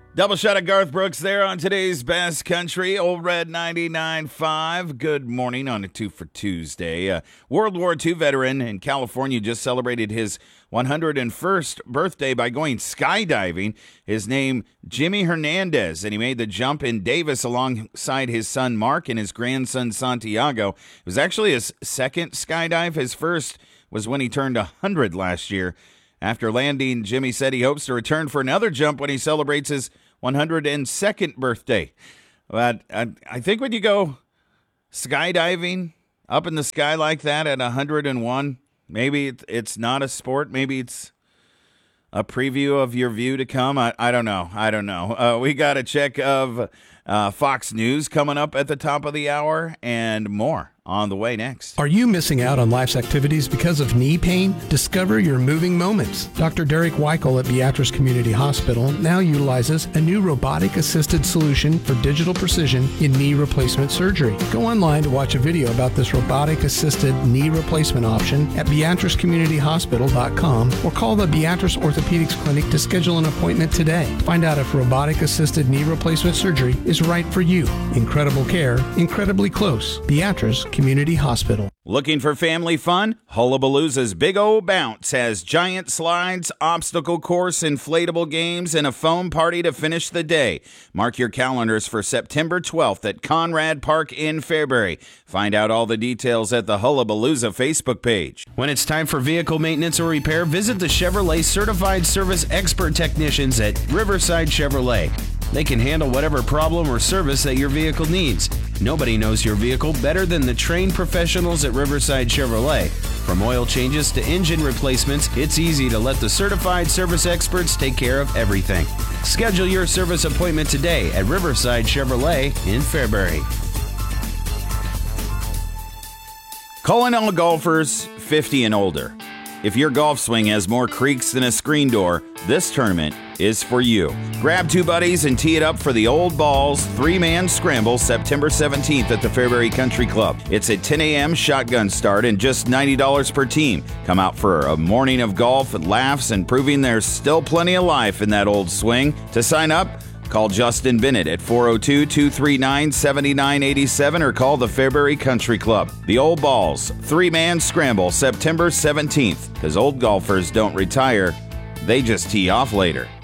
Double shot of Garth Brooks there on today's Best Country, Old Red 99.5. Good morning on a 2 for Tuesday. World War II veteran in California just celebrated his 101st birthday by going skydiving. His name, Jimmy Hernandez, and he made the jump in Davis alongside his son Mark and his grandson Santiago. It was actually his second skydive. His first was when he turned 100 last year. After landing, Jimmy said he hopes to return for another jump when he celebrates his 102nd birthday. But I think when you go skydiving up in the sky like that at 101, maybe it's not a sport. Maybe it's a preview of your view to come. I don't know. We got a check of Fox News coming up at the top of the hour and more on the way next. Are you missing out on life's activities because of knee pain? Discover your moving moments. Dr. Derek Weichel at Beatrice Community Hospital now utilizes a new robotic-assisted solution for digital precision in knee replacement surgery. Go online to watch a video about this robotic-assisted knee replacement option at beatricecommunityhospital.com or call the Beatrice Orthopedics Clinic to schedule an appointment today. Find out if robotic-assisted knee replacement surgery is right for you. Incredible care, incredibly close. Beatrice Community Hospital. Looking for family fun? Hullabalooza's Big O Bounce has giant slides, obstacle course, inflatable games, and a foam party to finish the day. Mark your calendars for September 12th at Conrad Park in Fairbury. Find out all the details at the Hullabalooza Facebook page. When it's time for vehicle maintenance or repair, visit the Chevrolet Certified Service Expert Technicians at Riverside Chevrolet. They can handle whatever problem or service that your vehicle needs. Nobody knows your vehicle better than the trained professionals at Riverside Chevrolet. From oil changes to engine replacements, it's easy to let the certified service experts take care of everything. Schedule your service appointment today at Riverside Chevrolet in Fairbury. Calling all golfers 50 and older. If your golf swing has more creaks than a screen door, this tournament is for you. Grab two buddies and tee it up for the Old Balls 3-man scramble September 17th at the Fairbury Country Club. It's at 10 a.m. shotgun start and just $90 per team. Come out for a morning of golf and laughs and proving there's still plenty of life in that old swing. To sign up, call Justin Bennett at 402-239-7987 or call the Fairbury Country Club. The Old Balls 3-man scramble September 17th, because old golfers don't retire, they just tee off later.